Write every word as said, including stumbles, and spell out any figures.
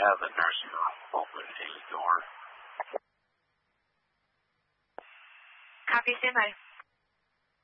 have the nursing room open a door. Copy, stand by.